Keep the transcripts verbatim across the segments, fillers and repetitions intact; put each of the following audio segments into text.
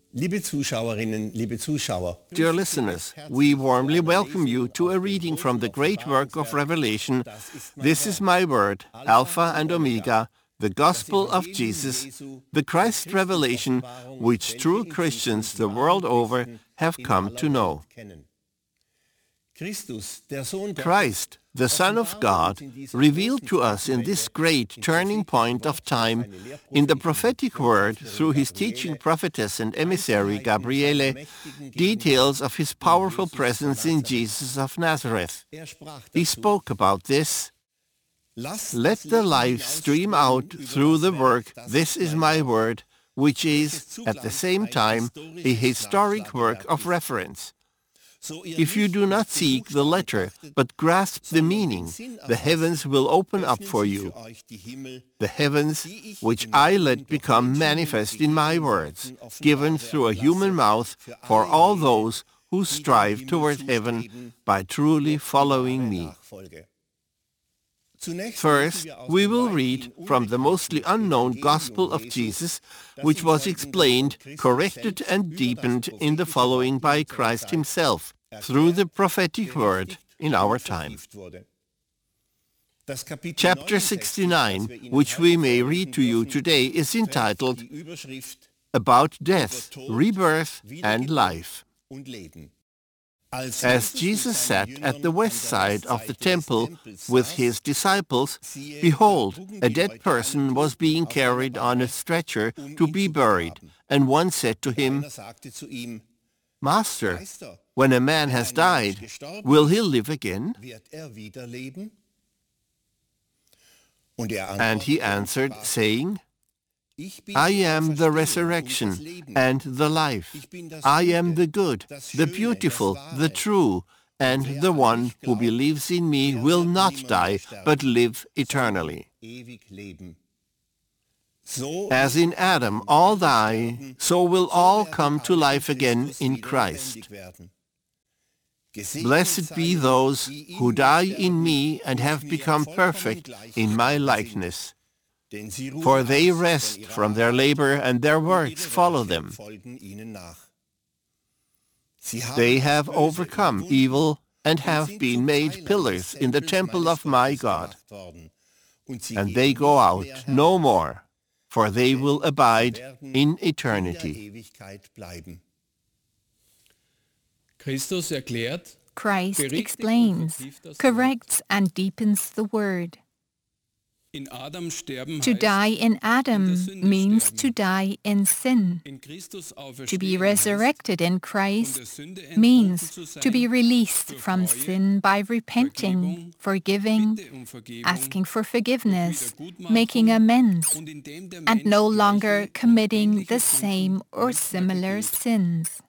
Liebe Zuschauerinnen, liebe Zuschauer. Dear listeners, we warmly welcome you to a reading from the great work of Revelation. This is my word, Alpha and Omega, the Gospel of Jesus, the Christ revelation which true Christians the world over have come to know. Christ, the Son of God, revealed to us in this great turning point of time, in the prophetic word through his teaching prophetess and emissary Gabriele, details of his powerful presence in Jesus of Nazareth. He spoke about this. Let the life stream out through the work, this is my word, which is, at the same time, a historic work of reference. If you do not seek the letter, but grasp the meaning, the heavens will open up for you. The heavens which I let become manifest in my words, given through a human mouth for all those who strive toward heaven by truly following me. First, we will read from the mostly unknown Gospel of Jesus, which was explained, corrected and deepened in the following by Christ himself, through the prophetic word in our time. Chapter sixty-nine, which we may read to you today, is entitled About Death, Rebirth and Life. As Jesus sat at the west side of the temple with his disciples, behold, a dead person was being carried on a stretcher to be buried, and one said to him, Master, when a man has died, will he live again? And he answered, saying, I am the resurrection and the life. I am the good, the beautiful, the true, and the one who believes in me will not die, but live eternally. As in Adam all die, so will all come to life again in Christ. Blessed be those who die in me and have become perfect in my likeness. For they rest from their labor, and their works follow them. They have overcome evil and have been made pillars in the temple of my God. And they go out no more, for they will abide in eternity. Christ explains, corrects, and deepens the word. To die in Adam means to die in sin. To be resurrected in Christ means to be released from sin by repenting, forgiving, asking for forgiveness, making amends, and no longer committing the same or similar sins.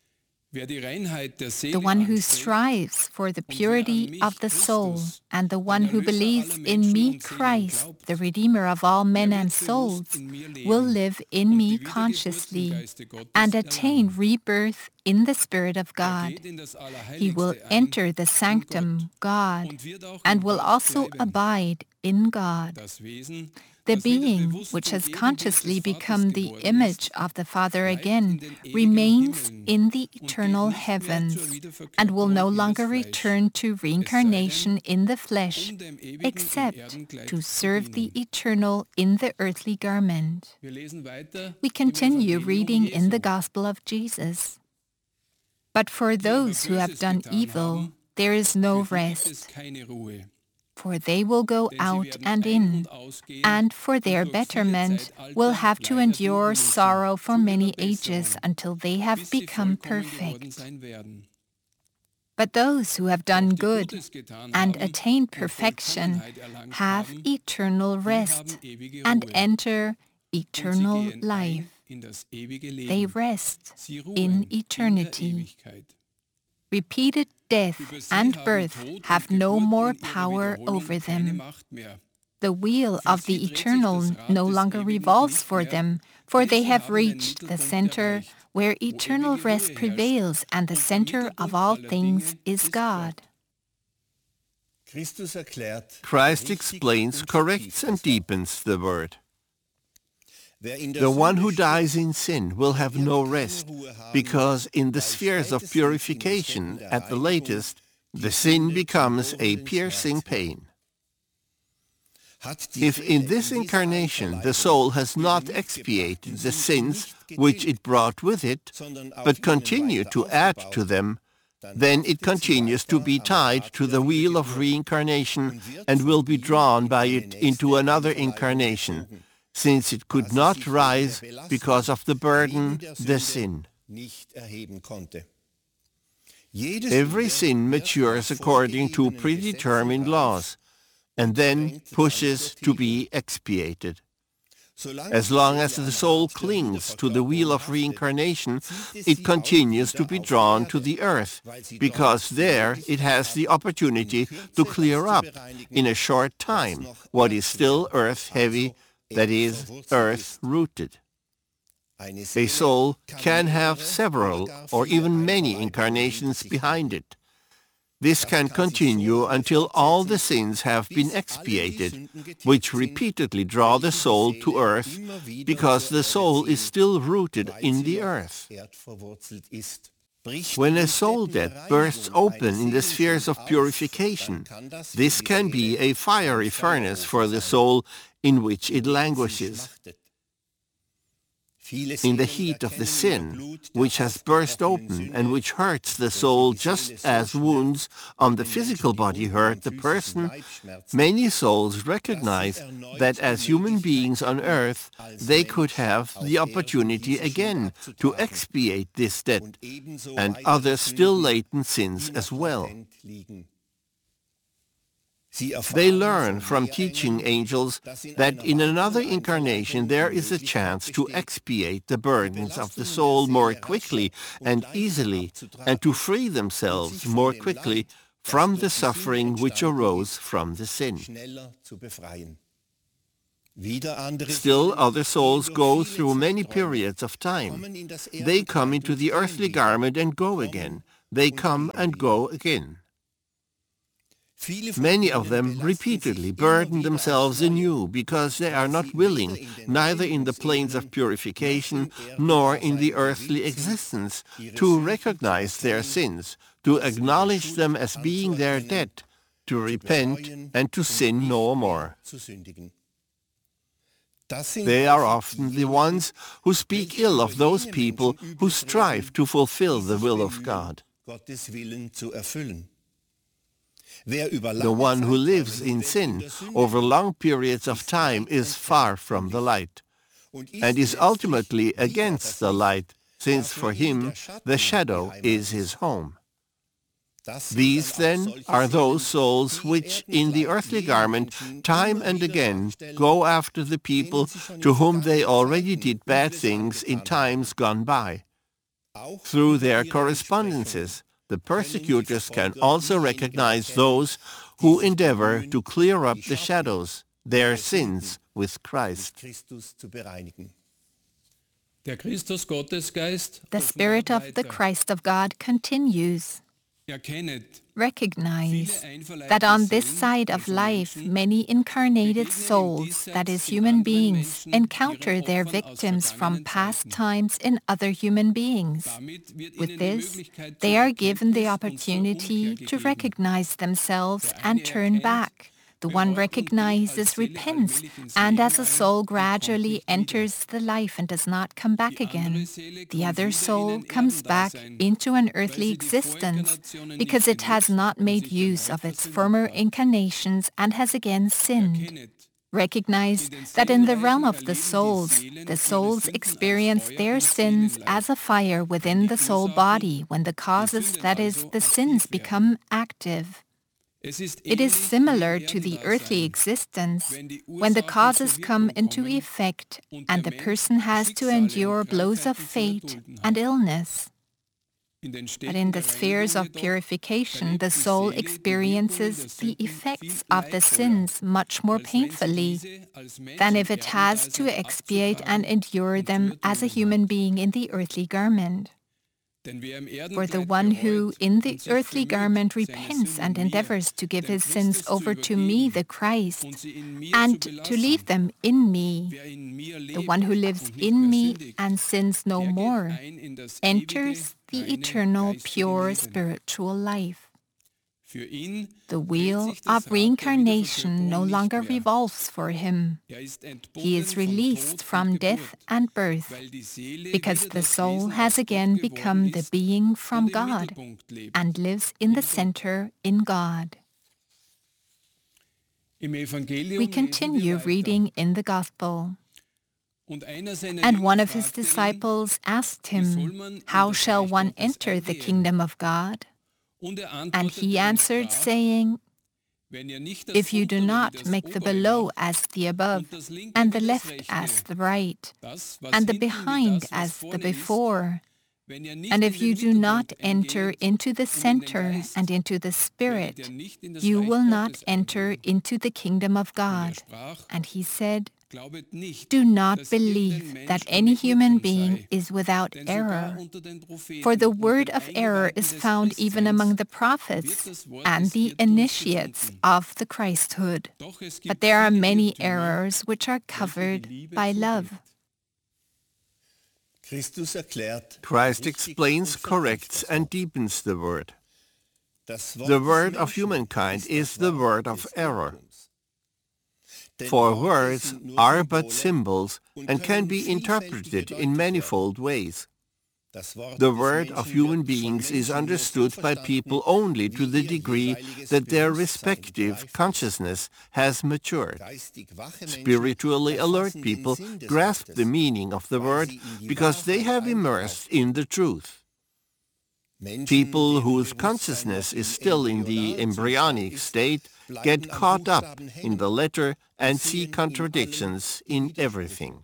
The one who strives for the purity of the soul, and the one who believes in me, Christ, the Redeemer of all men and souls, will live in me consciously and attain rebirth in the Spirit of God. He will enter the sanctum, God, and will also abide in God. The being, which has consciously become the image of the Father again, remains in the eternal heavens and will no longer return to reincarnation in the flesh, except to serve the eternal in the earthly garment. We continue reading in the Gospel of Jesus. But for those who have done evil, there is no rest. For they will go out and in, and for their betterment will have to endure sorrow for many ages until they have become perfect. But those who have done good and attained perfection have eternal rest and enter eternal life. They rest in eternity. Repeated death and birth have no more power over them. The wheel of the eternal no longer revolves for them, for they have reached the center where eternal rest prevails, and the center of all things is God. Christ explains, corrects, and deepens the word. The one who dies in sin will have no rest, because in the spheres of purification, at the latest, the sin becomes a piercing pain. If in this incarnation the soul has not expiated the sins which it brought with it, but continued to add to them, then it continues to be tied to the wheel of reincarnation and will be drawn by it into another incarnation, since it could not rise because of the burden, the sin. Every sin matures according to predetermined laws, and then pushes to be expiated. As long as the soul clings to the wheel of reincarnation, it continues to be drawn to the earth, because there it has the opportunity to clear up in a short time what is still earth-heavy, that is, earth-rooted. A soul can have several or even many incarnations behind it. This can continue until all the sins have been expiated, which repeatedly draw the soul to earth, because the soul is still rooted in the earth. When a soul death bursts open in the spheres of purification, this can be a fiery furnace for the soul in which it languishes. In the heat of the sin, which has burst open and which hurts the soul just as wounds on the physical body hurt the person, many souls recognize that as human beings on earth, they could have the opportunity again to expiate this debt and other still latent sins as well. They learn from teaching angels that in another incarnation there is a chance to expiate the burdens of the soul more quickly and easily, and to free themselves more quickly from the suffering which arose from the sin. Still, other souls go through many periods of time. They come into the earthly garment and go again. They come and go again. Many of them repeatedly burden themselves anew because they are not willing, neither in the planes of purification nor in the earthly existence, to recognize their sins, to acknowledge them as being their debt, to repent and to sin no more. They are often the ones who speak ill of those people who strive to fulfill the will of God. The one who lives in sin over long periods of time is far from the light, and is ultimately against the light, since for him the shadow is his home. These, then, are those souls which, in the earthly garment, time and again go after the people to whom they already did bad things in times gone by. Through their correspondences, the persecutors can also recognize those who endeavor to clear up the shadows, their sins, with Christ. The Spirit of the Christ of God continues. Recognize that on this side of life, many incarnated souls, that is, human beings, encounter their victims from past times in other human beings. With this, they are given the opportunity to recognize themselves and turn back. The one recognizes, repents, and as a soul gradually enters the life and does not come back again. The other soul comes back into an earthly existence because it has not made use of its former incarnations and has again sinned. Recognize that in the realm of the souls, the souls experience their sins as a fire within the soul body when the causes, that is, the sins, become active. It is similar to the earthly existence when the causes come into effect and the person has to endure blows of fate and illness. But in the spheres of purification, the soul experiences the effects of the sins much more painfully than if it has to expiate and endure them as a human being in the earthly garment. For the one who in the earthly garment repents and endeavors to give his sins over to me, the Christ, and to leave them in me, the one who lives in me and sins no more, enters the eternal, pure spiritual life. The wheel of reincarnation no longer revolves for him. He is released from death and birth, because the soul has again become the being from God and lives in the center in God. We continue reading in the Gospel. And one of his disciples asked him, "How shall one enter the kingdom of God?" And he answered, saying, "If you do not make the below as the above, and the left as the right, and the behind as the before, and if you do not enter into the center and into the Spirit, you will not enter into the kingdom of God." And he said, "Do not believe that any human being is without error, for the word of error is found even among the prophets and the initiates of the Christhood. But there are many errors which are covered by love." Christ explains, corrects, and deepens the word. The word of humankind is the word of error. For words are but symbols and can be interpreted in manifold ways. The word of human beings is understood by people only to the degree that their respective consciousness has matured. Spiritually alert people grasp the meaning of the word because they have immersed in the truth. People whose consciousness is still in the embryonic state get caught up in the letter and see contradictions in everything.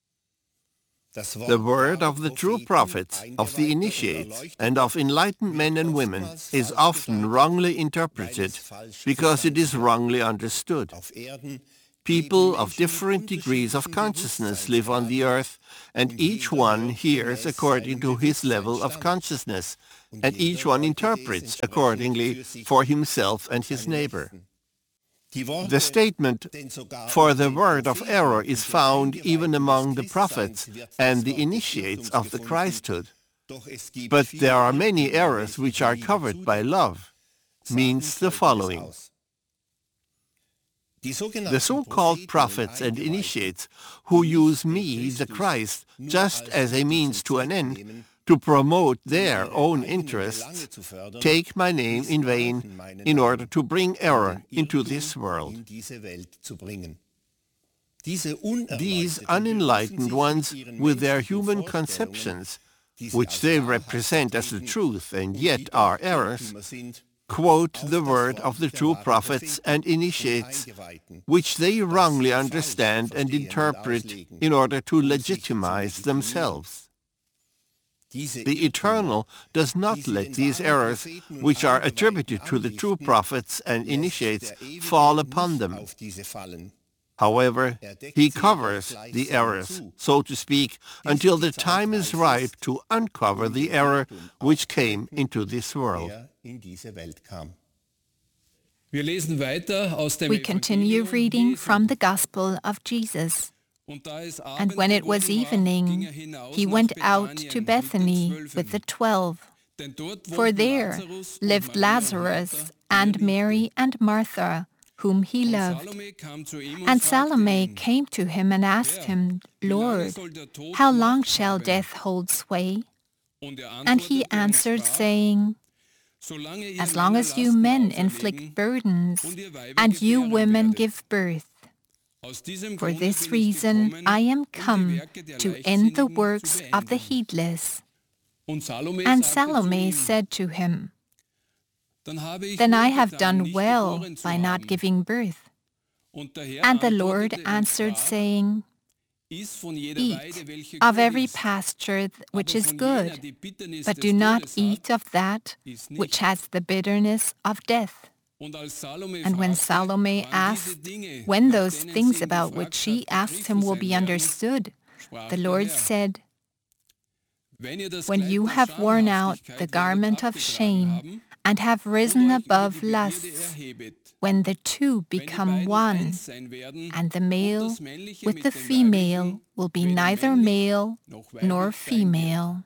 The word of the true prophets, of the initiates, and of enlightened men and women is often wrongly interpreted because it is wrongly understood. People of different degrees of consciousness live on the earth, and each one hears according to his level of consciousness, and each one interprets accordingly for himself and his neighbor. The statement, "For the word of error is found even among the prophets and the initiates of the Christhood, but there are many errors which are covered by love," means the following. The so-called prophets and initiates who use me, the Christ, just as a means to an end, to promote their own interests, take my name in vain in order to bring error into this world. These unenlightened ones, with their human conceptions, which they represent as the truth and yet are errors, quote the word of the true prophets and initiates, which they wrongly understand and interpret in order to legitimize themselves. The Eternal does not let these errors, which are attributed to the true prophets and initiates, fall upon them. However, he covers the errors, so to speak, until the time is ripe to uncover the error which came into this world. We continue reading from the Gospel of Jesus. And when it was evening, he went out to Bethany with the twelve. For there lived Lazarus and Mary and Martha, whom he loved. And Salome came to him and asked him, "Lord, how long shall death hold sway?" And he answered, saying, "As long as you men inflict burdens, and you women give birth. For this reason I am come to end the works of the heedless." And Salome said to him, "Then I have done well by not giving birth." And the Lord answered, saying, "Eat of every pasture which is good, but do not eat of that which has the bitterness of death." And when Salome asked when those things about which she asked him will be understood, the Lord said, When you have worn out the garment of shame and have risen above lusts, when the two become one, and the male with the female will be neither male nor female.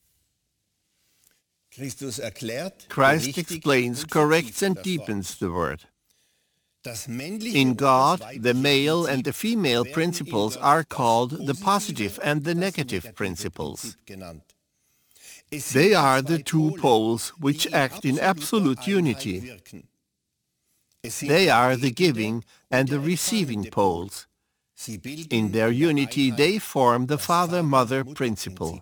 Christ explains, corrects, and deepens the word. In God, the male and the female principles are called the positive and the negative principles. They are the two poles which act in absolute unity. They are the giving and the receiving poles. In their unity, they form the father-mother principle.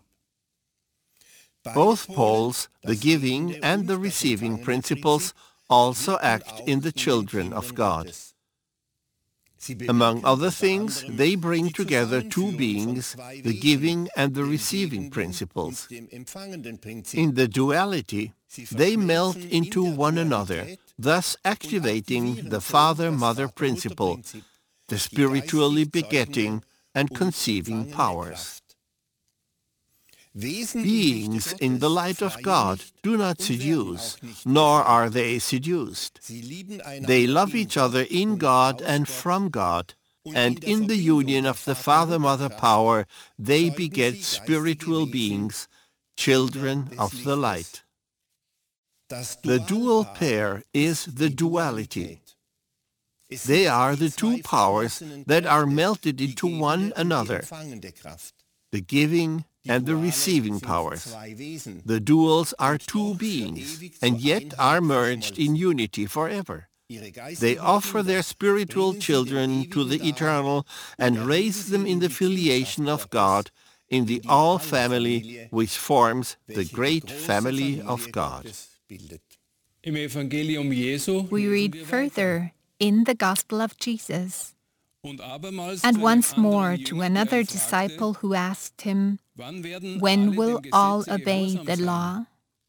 Both poles, the giving and the receiving principles, also act in the children of God. Among other things, they bring together two beings, the giving and the receiving principles. In the duality, they melt into one another, thus activating the father-mother principle, the spiritually begetting and conceiving powers. Beings in the light of God do not seduce, nor are they seduced. They love each other in God and from God, and in the union of the Father-Mother power, they beget spiritual beings, children of the light. The dual pair is the duality. They are the two powers that are melted into one another, the giving and the receiving powers. The duals are two beings, and yet are merged in unity forever. They offer their spiritual children to the Eternal and raise them in the filiation of God, in the all-family which forms the great family of God. We read further in the Gospel of Jesus. And once more to another disciple who asked him, "When will all obey the law?"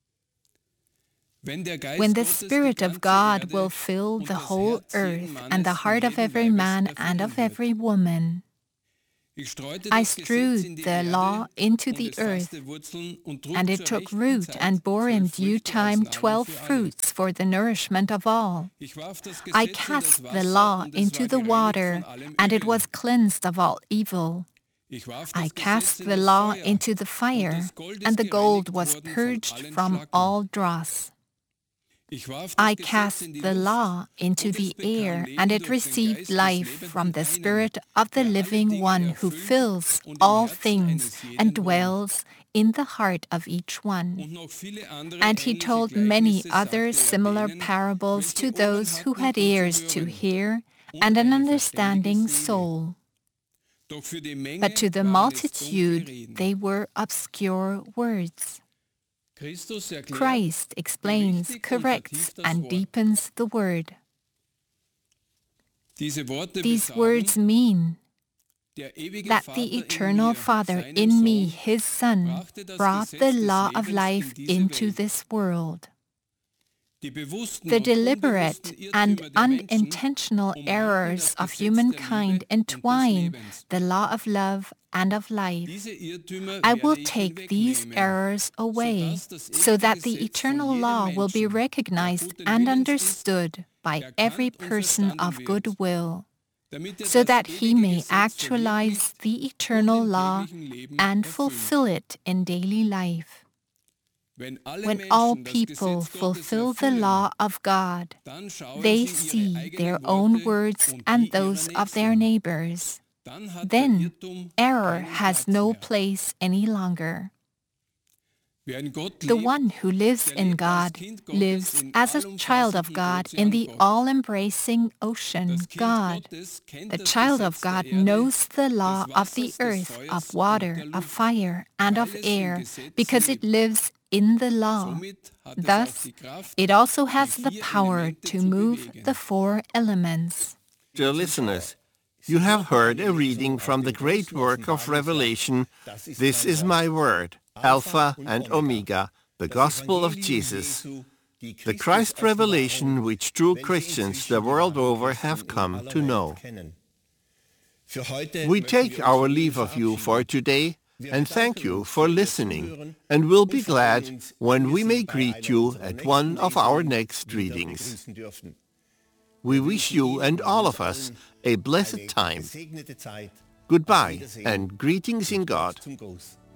When the Spirit of God will fill the whole earth and the heart of every man and of every woman. I strewed the law into the earth, and it took root and bore in due time twelve fruits for the nourishment of all. I cast the law into the water, and it was cleansed of all evil. I cast the law into the fire, and the gold was purged from all dross. I cast the law into the air, and it received life from the Spirit of the living one who fills all things and dwells in the heart of each one. And he told many other similar parables to those who had ears to hear and an understanding soul. But to the multitude they were obscure words. Christ explains, corrects, and deepens the word. These words mean that the Eternal Father in me, His Son, brought the law of life into this world. The deliberate and unintentional errors of humankind entwine the law of love and of life. I will take these errors away so that the eternal law will be recognized and understood by every person of good will, so that he may actualize the eternal law and fulfill it in daily life. When all people fulfill the law of God, they see their own words and those of their neighbors. Then error has no place any longer. The one who lives in God lives as a child of God in the all-embracing ocean, God. The child of God knows the law of the earth, of water, of fire, and of air, because it lives in the law. Thus, it also has the power to move the four elements. Dear listeners, you have heard a reading from the great work of Revelation, This is my word, Alpha and Omega, the Gospel of Jesus, the Christ revelation which true Christians the world over have come to know. We take our leave of you for today, and thank you for listening, and we'll be glad when we may greet you at one of our next readings. We wish you and all of us a blessed time. Goodbye and greetings in God. Zum Gruß.